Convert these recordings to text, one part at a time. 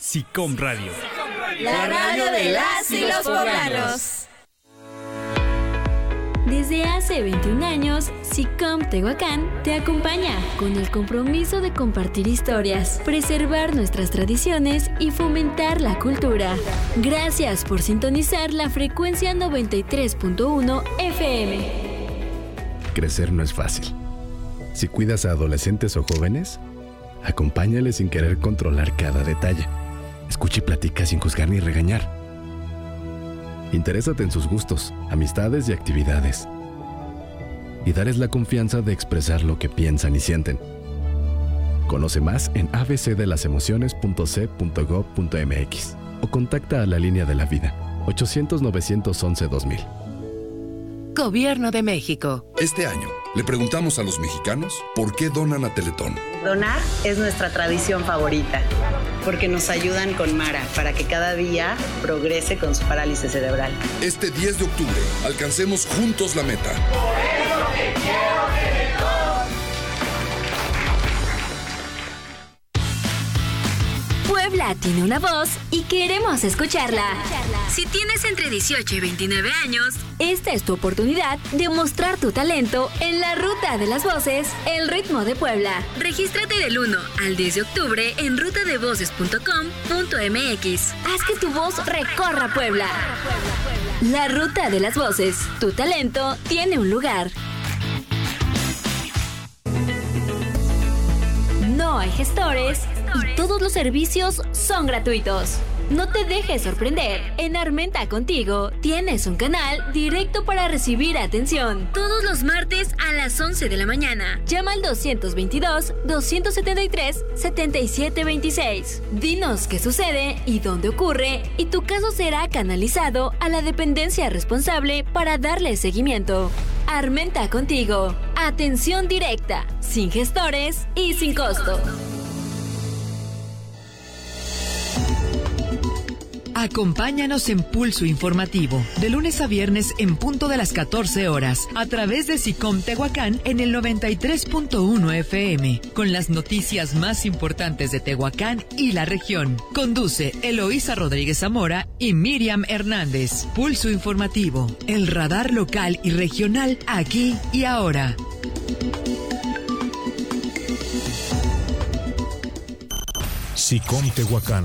SICOM Radio. La radio de las y los poblanos. Desde hace 21 años, SICOM Tehuacán te acompaña con el compromiso de compartir historias, preservar nuestras tradiciones y fomentar la cultura. Gracias por sintonizar la frecuencia 93.1 FM. Crecer no es fácil. Si cuidas a adolescentes o jóvenes, acompáñales sin querer controlar cada detalle. Escucha y platica sin juzgar ni regañar. Interésate en sus gustos, amistades y actividades. Y darles la confianza de expresar lo que piensan y sienten. Conoce más en abcdelalasemociones.c.gov.mx o contacta a la línea de la vida 800-911-2000. Gobierno de México. Este año le preguntamos a los mexicanos por qué donan a Teletón. Donar es nuestra tradición favorita, porque nos ayudan con Mara para que cada día progrese con su parálisis cerebral. Este 10 de octubre, alcancemos juntos la meta. Por eso te quiero Teletón. Puebla tiene una voz y queremos escucharla. Si tienes entre 18 y 29 años, esta es tu oportunidad de mostrar tu talento en la Ruta de las Voces, El Ritmo de Puebla. Regístrate del 1 al 10 de octubre en rutadevoces.com.mx. Haz que tu voz recorra Puebla. La Ruta de las Voces. Tu talento tiene un lugar. No hay gestores y todos los servicios son gratuitos. No te dejes sorprender. En Armenta Contigo tienes un canal directo para recibir atención. Todos los martes a las 11 de la mañana. Llama al 222-273-7726. Dinos qué sucede y dónde ocurre y tu caso será canalizado a la dependencia responsable para darle seguimiento. Armenta Contigo. Atención directa, sin gestores y sin costo. Acompáñanos en Pulso Informativo, de lunes a viernes en punto de las 14 horas, a través de SICOM Tehuacán en el 93.1 FM, con las noticias más importantes de Tehuacán y la región. Conduce Eloísa Rodríguez Zamora y Miriam Hernández. Pulso Informativo, el radar local y regional aquí y ahora. SICOM Tehuacán.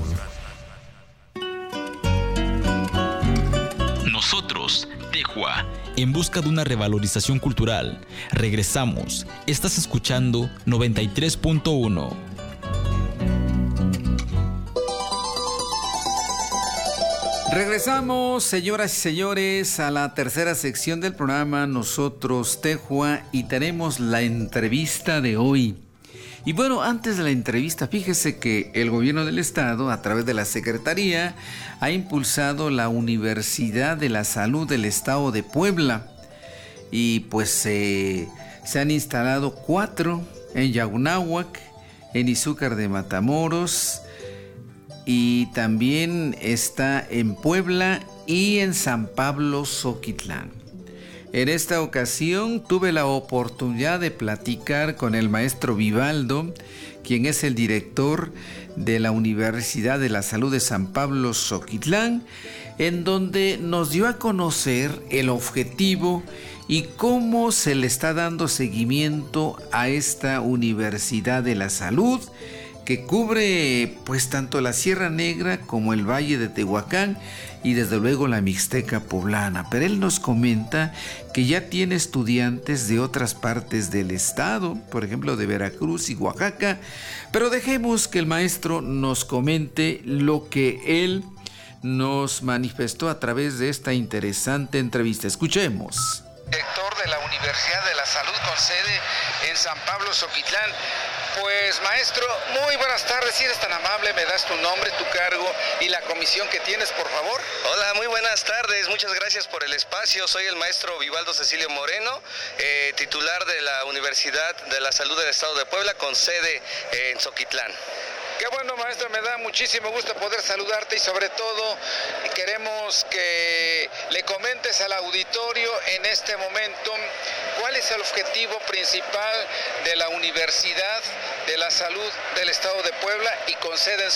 Nosotros, Tejua, en busca de una revalorización cultural. Regresamos. Estás escuchando 93.1. Regresamos, señoras y señores, a la tercera sección del programa Nosotros, Tejua, y tenemos la entrevista de hoy. Y bueno, antes de la entrevista, fíjese que el gobierno del estado, a través de la Secretaría, ha impulsado la Universidad de la Salud del Estado de Puebla. Y pues se han instalado 4 en Yagunáhuac, en Izúcar de Matamoros, y también está en Puebla y en San Pablo, Zoquitlán. En esta ocasión tuve la oportunidad de platicar con el maestro Vivaldo, quien es el director de la Universidad de la Salud de San Pablo, Zoquitlán, en donde nos dio a conocer el objetivo y cómo se le está dando seguimiento a esta Universidad de la Salud, que cubre pues tanto la Sierra Negra como el Valle de Tehuacán y desde luego la Mixteca poblana. Pero él nos comenta que ya tiene estudiantes de otras partes del estado, por ejemplo de Veracruz y Oaxaca, pero dejemos que el maestro nos comente lo que él nos manifestó a través de esta interesante entrevista. Escuchemos. Director de la Universidad de la Salud con sede en San Pablo, Zoquitlán. Pues maestro, muy buenas tardes, si eres tan amable, me das tu nombre, tu cargo y la comisión que tienes, por favor. Hola, muy buenas tardes, muchas gracias por el espacio. Soy el maestro Vivaldo Cecilio Moreno, titular de la Universidad de la Salud del Estado de Puebla con sede en Zoquitlán. Qué bueno, maestro, me da muchísimo gusto poder saludarte y sobre todo queremos que le comentes al auditorio en este momento cuál es el objetivo principal de la Universidad de la Salud del Estado de Puebla y con sede en